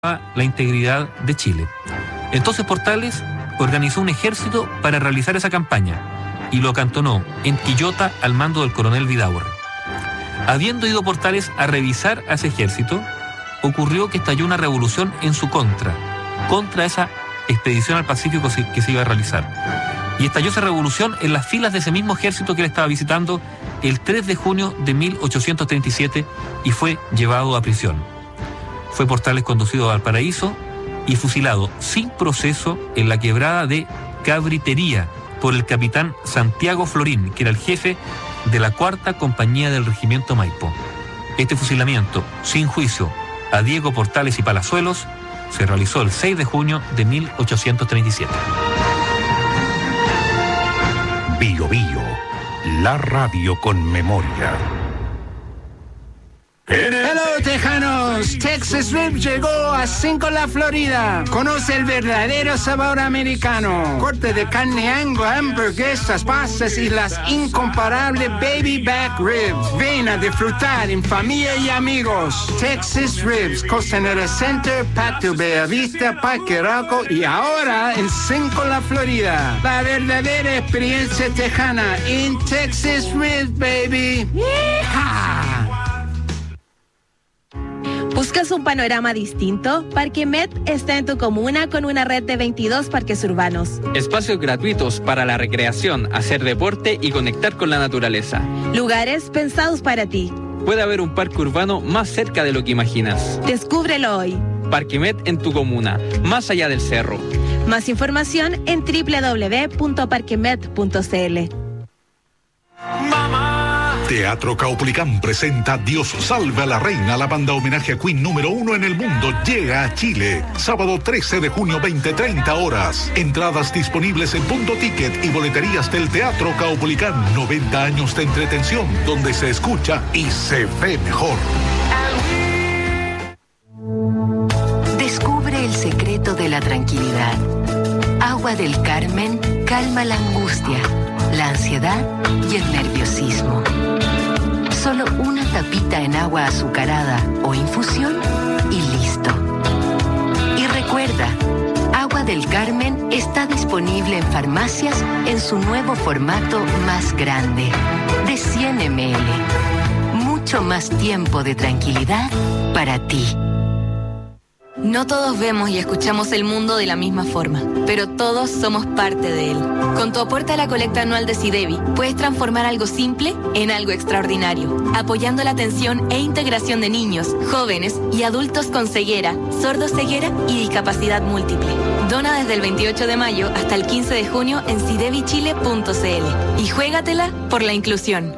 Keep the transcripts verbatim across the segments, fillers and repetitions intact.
la integridad de Chile. Entonces Portales organizó un ejército para realizar esa campaña y lo acantonó en Quillota al mando del coronel Vidaurre. Habiendo ido Portales a revisar a ese ejército, ocurrió que estalló una revolución en su contra, contra esa expedición al Pacífico que se iba a realizar. Y estalló esa revolución en las filas de ese mismo ejército que él estaba visitando el tres de junio de mil ochocientos treinta y siete y fue llevado a prisión. Fue Portales conducido a Valparaíso y fusilado sin proceso en la quebrada de Cabritería por el capitán Santiago Florín, que era el jefe de la cuarta compañía del regimiento Maipo. Este fusilamiento, sin juicio, a Diego Portales y Palazuelos, se realizó el seis de junio de mil ochocientos treinta y siete. Bio Bio, la radio con memoria. Hello, tejanos. Texas Ribs llegó a Cinco La Florida. Conoce el verdadero sabor americano. Corte de carne Angus, hamburguesas, pastas y las incomparables baby back ribs. Ven a disfrutar en familia y amigos. Texas Ribs, Costanera Center, Patio Bellavista, Parque Arauco y ahora en Cinco La Florida. La verdadera experiencia tejana en Texas Ribs, baby. ¡Yeehaw! ¿Buscas un panorama distinto? Parque Met está en tu comuna con una red de veintidós parques urbanos. Espacios gratuitos para la recreación, hacer deporte y conectar con la naturaleza. Lugares pensados para ti. Puede haber un parque urbano más cerca de lo que imaginas. Descúbrelo hoy. Parque Met en tu comuna, más allá del cerro. Más información en doble u doble u doble u punto parquemet punto c l. Teatro Caupolicán presenta Dios salve a la reina. La banda homenaje a Queen número uno en el mundo llega a Chile. Sábado trece de junio, veinte treinta horas. Entradas disponibles en Punto Ticket y boleterías del Teatro Caupolicán. noventa años de entretención donde se escucha y se ve mejor. Descubre el secreto de la tranquilidad. Agua del Carmen calma la angustia, la ansiedad y el nerviosismo. Solo una tapita en agua azucarada o infusión y listo. Y recuerda, Agua del Carmen está disponible en farmacias en su nuevo formato más grande, de cien mililitros. Mucho más tiempo de tranquilidad para ti. No todos vemos y escuchamos el mundo de la misma forma, pero todos somos parte de él. Con tu aporte a la colecta anual de SIDEBI, puedes transformar algo simple en algo extraordinario, apoyando la atención e integración de niños, jóvenes y adultos con ceguera, sordoceguera y discapacidad múltiple. Dona desde el veintiocho de mayo hasta el quince de junio en sidebichile punto c l y juégatela por la inclusión.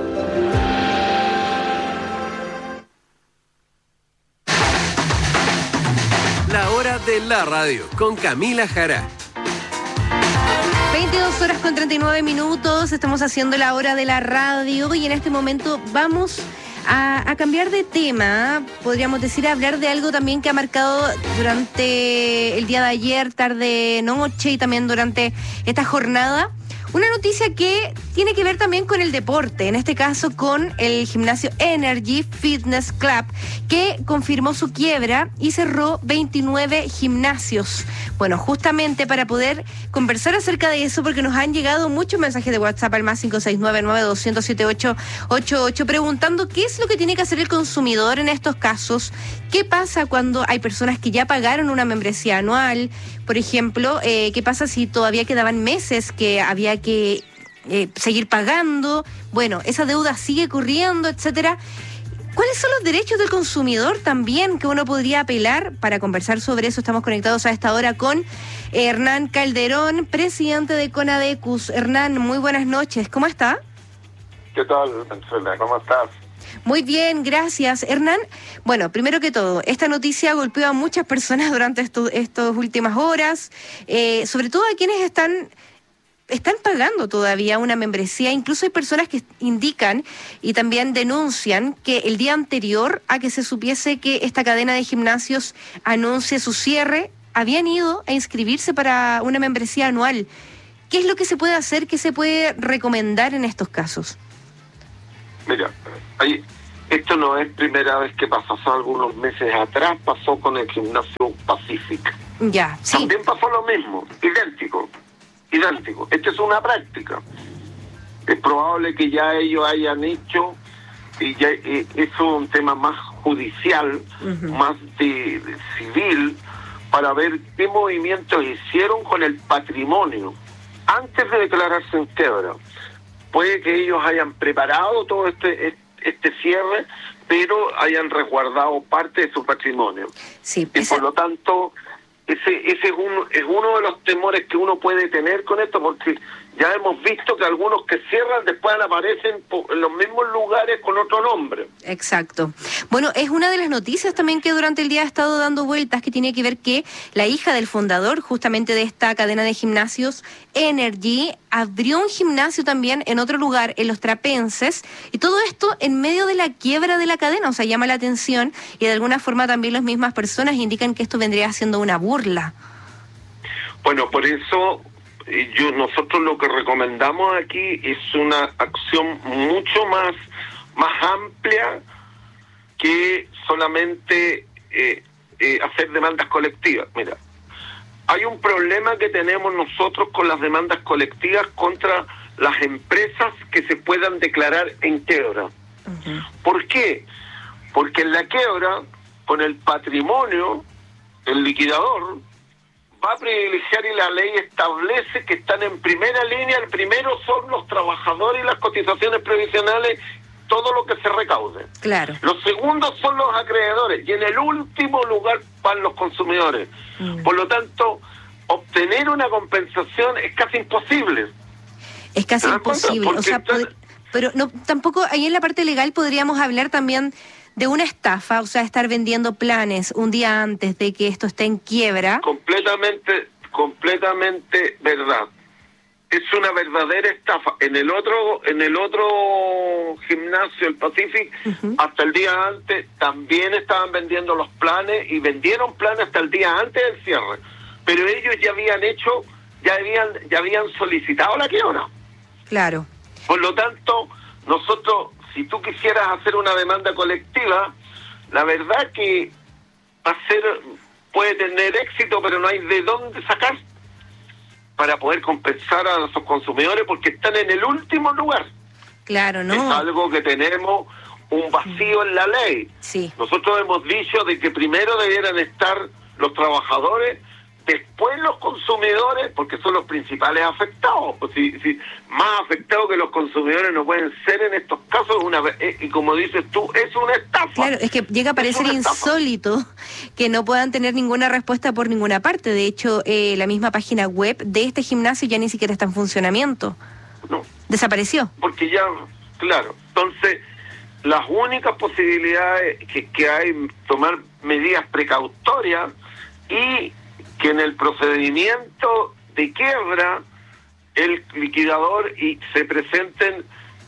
De la radio con Camila Jara. veintidós horas con treinta y nueve minutos, estamos haciendo la hora de la radio y en este momento vamos a, a cambiar de tema, podríamos decir, a hablar de algo también que ha marcado durante el día de ayer, tarde, noche y también durante esta jornada. Una noticia que tiene que ver también con el deporte, en este caso con el gimnasio Energy Fitness Club, que confirmó su quiebra y cerró veintinueve gimnasios. Bueno, justamente para poder conversar acerca de eso, porque nos han llegado muchos mensajes de WhatsApp al más cinco seis nueve nueve dos cero siete ocho ocho ocho preguntando qué es lo que tiene que hacer el consumidor en estos casos, qué pasa cuando hay personas que ya pagaron una membresía anual, por ejemplo, eh, qué pasa si todavía quedaban meses que había que eh, seguir pagando, bueno, esa deuda sigue corriendo, etcétera. ¿Cuáles son los derechos del consumidor también que uno podría apelar? Para conversar sobre eso estamos conectados a esta hora con Hernán Calderón, presidente de CONADECUS. Hernán, muy buenas noches, ¿cómo está? ¿Qué tal, Venezuela? ¿Cómo estás? Muy bien, gracias. Hernán, bueno, primero que todo, esta noticia golpeó a muchas personas durante estas estos últimas horas, eh, sobre todo a quienes están... están pagando todavía una membresía. Incluso hay personas que indican y también denuncian que el día anterior a que se supiese que esta cadena de gimnasios anuncie su cierre, habían ido a inscribirse para una membresía anual. ¿Qué es lo que se puede hacer? ¿Qué se puede recomendar en estos casos? Mira, hay esto no es primera vez que pasa, hace algunos meses atrás pasó con el gimnasio Pacific. Ya, sí. También pasó lo mismo, idéntico, idéntico. Esta es una práctica. Es probable que ya ellos hayan hecho, y ya eh, eso es un tema más judicial, uh-huh. más de, de civil, para ver qué movimientos hicieron con el patrimonio antes de declararse en quiebra. Puede que ellos hayan preparado todo este este cierre, pero hayan resguardado parte de su patrimonio. Sí, y esa... por lo tanto, ese ese es uno, es uno de los temores que uno puede tener con esto, porque ya hemos visto que algunos que cierran después aparecen en los mismos lugares con otro nombre. Exacto. Bueno, es una de las noticias también que durante el día ha estado dando vueltas, que tiene que ver que la hija del fundador justamente de esta cadena de gimnasios, Energy, abrió un gimnasio también en otro lugar, en Los Trapenses, y todo esto en medio de la quiebra de la cadena. O sea, llama la atención, y de alguna forma también las mismas personas indican que esto vendría siendo una burla. Bueno, por eso yo nosotros lo que recomendamos aquí es una acción mucho más más amplia que solamente eh, eh, hacer demandas colectivas. Mira, hay un problema que tenemos nosotros con las demandas colectivas contra las empresas que se puedan declarar en quiebra. Uh-huh. ¿Por qué? Porque en la quiebra, con el patrimonio, el liquidador va a privilegiar, y la ley establece que están en primera línea. El primero son los trabajadores y las cotizaciones previsionales, todo lo que se recaude. Claro. Los segundos son los acreedores, y en el último lugar van los consumidores. Mm. Por lo tanto, obtener una compensación es casi imposible. Es casi imposible. O sea, está... pod- pero no, tampoco ahí en la parte legal podríamos hablar también de una estafa, o sea, estar vendiendo planes un día antes de que esto esté en quiebra. Completamente, completamente verdad. Es una verdadera estafa. En el otro, en el otro gimnasio, el Pacific, uh-huh. hasta el día antes también estaban vendiendo los planes, y vendieron planes hasta el día antes del cierre. Pero ellos ya habían hecho, ya habían, ya habían solicitado la quiebra. Claro. Por lo tanto, nosotros, si tú quisieras hacer una demanda colectiva, la verdad que va a ser, puede tener éxito, pero no hay de dónde sacar para poder compensar a nuestros consumidores, porque están en el último lugar. Claro, ¿no? Es algo que tenemos un vacío en la ley. Sí. Nosotros hemos dicho de que primero debieran estar los trabajadores, después los consumidores, porque son los principales afectados. Pues si, si más afectados que los consumidores no pueden ser en estos casos, una eh, y como dices tú, es una estafa. Claro, es que llega a parecer insólito que no puedan tener ninguna respuesta por ninguna parte. De hecho, eh, la misma página web de este gimnasio ya ni siquiera está en funcionamiento. No. Desapareció. Porque ya, claro, entonces las únicas posibilidades que, que hay, tomar medidas precautorias, y que en el procedimiento de quiebra el liquidador y se presenten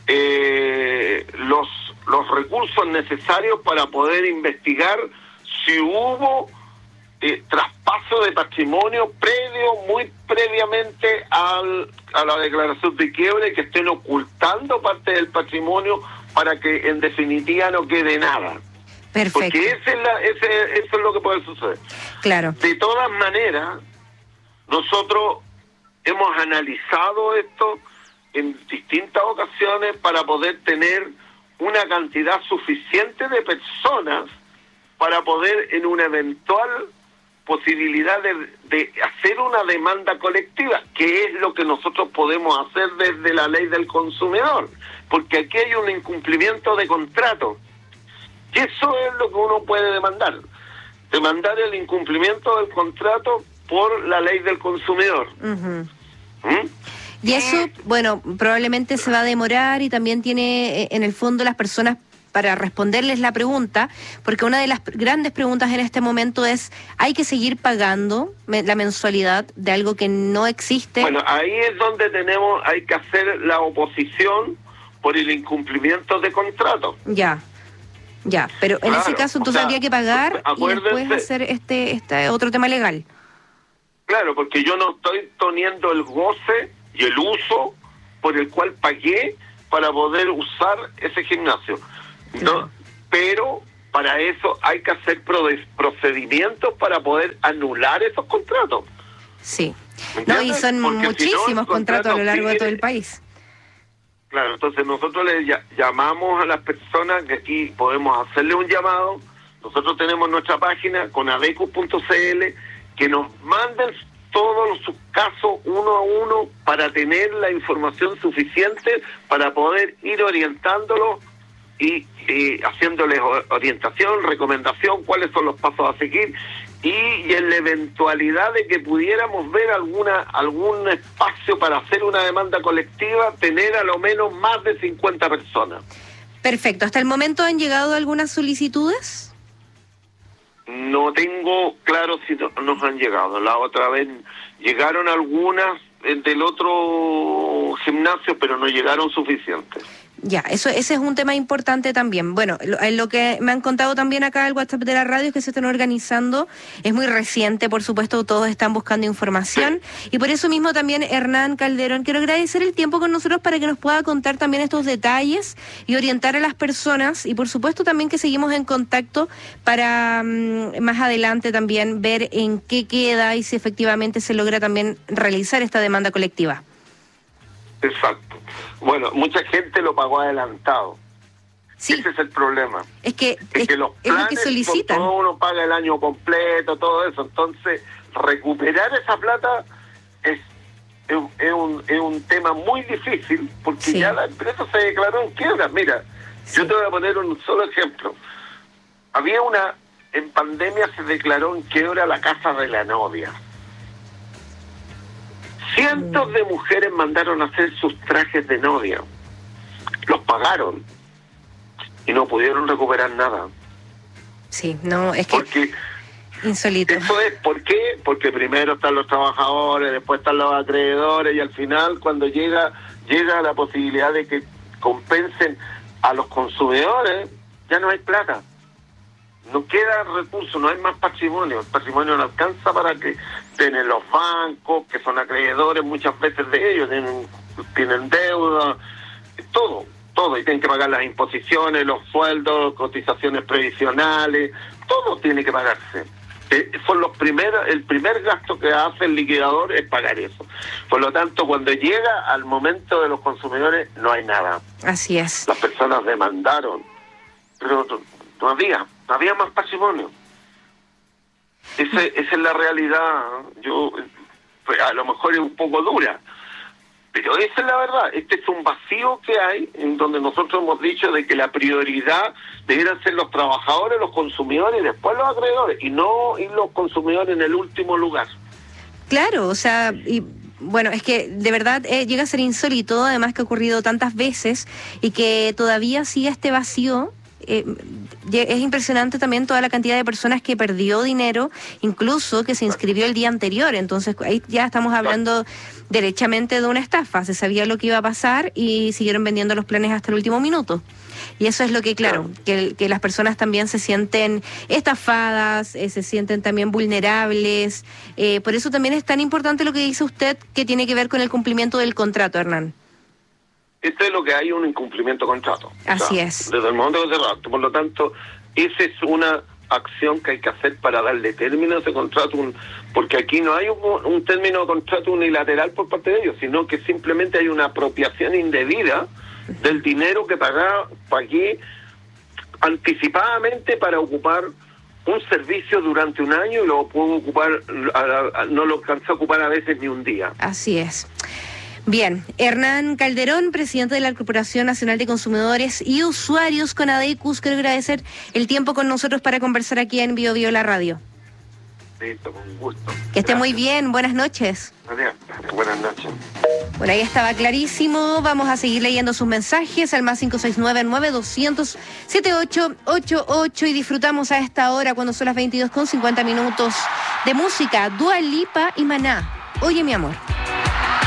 eh, los los recursos necesarios para poder investigar si hubo eh, traspaso de patrimonio previo, muy previamente al, a la declaración de quiebra, y que estén ocultando parte del patrimonio para que en definitiva no quede nada. Perfecto. Porque ese es la, ese, eso es lo que puede suceder. Claro. De todas maneras, nosotros hemos analizado esto en distintas ocasiones para poder tener una cantidad suficiente de personas para poder, en una eventual posibilidad de, de hacer una demanda colectiva, que es lo que nosotros podemos hacer desde la ley del consumidor, porque aquí hay un incumplimiento de contrato. Y eso es lo que uno puede demandar. Demandar el incumplimiento del contrato por la ley del consumidor. Uh-huh. ¿Mm? Y eso, bueno, probablemente se va a demorar, y también tiene en el fondo las personas para responderles la pregunta, porque una de las grandes preguntas en este momento es, ¿hay que seguir pagando la mensualidad de algo que no existe? Bueno, ahí es donde tenemos, hay que hacer la oposición por el incumplimiento de contrato. Ya. Ya, pero en claro, ese caso entonces o sea, habría que pagar y después hacer este este otro tema legal. Claro, porque yo no estoy teniendo el goce y el uso por el cual pagué para poder usar ese gimnasio. Claro. No, pero para eso hay que hacer procedimientos para poder anular esos contratos. Sí. No, y son Porque muchísimos si no, contratos a lo largo sigue, de todo el país. Claro, entonces nosotros le llamamos a las personas, que aquí podemos hacerle un llamado. Nosotros tenemos nuestra página conadecus punto c l, que nos manden todos sus casos uno a uno para tener la información suficiente para poder ir orientándolos y, y haciéndoles orientación, recomendación, cuáles son los pasos a seguir, y, y en la eventualidad de que pudiéramos ver alguna algún espacio para hacer una demanda colectiva, tener a lo menos más de cincuenta personas. Perfecto. ¿Hasta el momento han llegado algunas solicitudes? No tengo claro si no, nos han llegado. La otra vez llegaron algunas del otro gimnasio, pero no llegaron suficientes. Ya, eso ese es un tema importante también. Bueno, lo, lo que me han contado también acá el WhatsApp de la radio es que se están organizando, es muy reciente, por supuesto, todos están buscando información, sí. Y por eso mismo también, Hernán Calderón, quiero agradecer el tiempo con nosotros para que nos pueda contar también estos detalles y orientar a las personas, y por supuesto también que seguimos en contacto para um, más adelante también ver en qué queda y si efectivamente se logra también realizar esta demanda colectiva. Exacto. Bueno, mucha gente lo pagó adelantado. Sí. Ese es el problema. Es que es, es que los planes, es lo que solicitan. Todo uno paga el año completo, todo eso. Entonces, recuperar esa plata es, es, es, un, es un tema muy difícil, porque sí. Ya la empresa se declaró en quiebra. Mira, sí. Yo te voy a poner un solo ejemplo. Había una, en pandemia se declaró en quiebra la casa de la novia. Cientos de mujeres mandaron a hacer sus trajes de novia. Los pagaron y no pudieron recuperar nada. Sí, no, es que Porque insólito. Eso es, ¿por qué? Porque primero están los trabajadores, después están los acreedores, y al final cuando llega llega la posibilidad de que compensen a los consumidores, ya no hay plata. No queda recurso, no hay más patrimonio. El patrimonio no alcanza para que tienen los bancos, que son acreedores muchas veces de ellos, tienen, tienen deuda, todo, todo, y tienen que pagar las imposiciones, los sueldos, cotizaciones previsionales, todo tiene que pagarse. Eh, son los primeros, el primer gasto que hace el liquidador es pagar eso. Por lo tanto, cuando llega al momento de los consumidores, no hay nada. Así es. Las personas demandaron, pero no había, no había más patrimonio. Ese, esa es la realidad. Yo, pues, a lo mejor es un poco dura, pero esa es la verdad. Este es un vacío que hay, en donde nosotros hemos dicho de que la prioridad debieran ser los trabajadores, los consumidores y después los acreedores, y no ir los consumidores en el último lugar. Claro, o sea, y bueno, es que de verdad eh, llega a ser insólito, además que ha ocurrido tantas veces y que todavía sigue este vacío. Eh, es impresionante también toda la cantidad de personas que perdió dinero, incluso que se inscribió el día anterior. Entonces ahí ya estamos hablando derechamente de una estafa. Se sabía lo que iba a pasar y siguieron vendiendo los planes hasta el último minuto. Y eso es lo que, claro, que, que las personas también se sienten estafadas, eh, se sienten también vulnerables. Eh, por eso también es tan importante lo que dice usted, que tiene que ver con el cumplimiento del contrato, Hernán. Esto es lo que hay, un incumplimiento de contrato. Así o sea, es. Desde el momento de cerrar. Por lo tanto, esa es una acción que hay que hacer para darle término a ese contrato, un, porque aquí no hay un, un término de contrato unilateral por parte de ellos, sino que simplemente hay una apropiación indebida del dinero que paga, pagué anticipadamente para ocupar un servicio durante un año y lo puedo ocupar, a, a, no lo alcanza a ocupar a veces ni un día. Así es. Bien, Hernán Calderón, presidente de la Corporación Nacional de Consumidores y Usuarios Conadecus, quiero agradecer el tiempo con nosotros para conversar aquí en Bio Bio La Radio. Listo, con gusto. Que esté Gracias. Muy bien, buenas noches. Adiós. Buenas noches. Bueno, ahí estaba clarísimo. Vamos a seguir leyendo sus mensajes al más cinco seis nueve, nueve doscientos, setenta y ocho ochenta y ocho y disfrutamos a esta hora, cuando son las veintidós con cincuenta minutos, de música, Dua Lipa y Maná. Oye, mi amor.